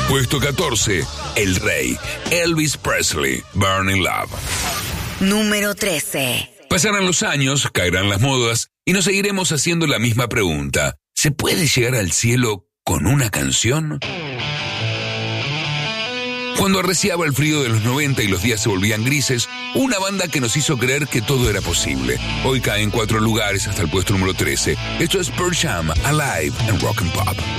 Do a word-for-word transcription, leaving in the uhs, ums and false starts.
Puesto catorce, El Rey, Elvis Presley, Burning Love. Número trece. Pasarán los años, caerán las modas y nos seguiremos haciendo la misma pregunta. ¿Se puede llegar al cielo con una canción? Cuando arreciaba el frío de los noventa y los días se volvían grises, una banda que nos hizo creer que todo era posible. Hoy cae en cuatro lugares hasta el puesto número trece. Esto es Pearl Jam, Alive en Rock and Pop.